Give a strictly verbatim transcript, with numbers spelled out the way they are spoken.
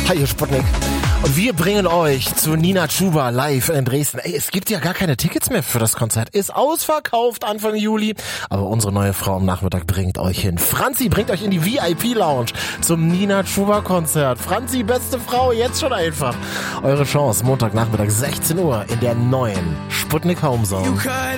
Hi, hier Sputnik. Und wir bringen euch zu Nina Chuba live in Dresden. Ey, es gibt ja gar keine Tickets mehr für das Konzert. Ist ausverkauft Anfang Juli. Aber unsere neue Frau am Nachmittag bringt euch hin. Franzi bringt euch in die V I P-Lounge zum Nina Chuba-Konzert. Franzi, beste Frau, jetzt schon einfach. Eure Chance, Montagnachmittag sechzehn Uhr in der neuen Sputnik Home Zone.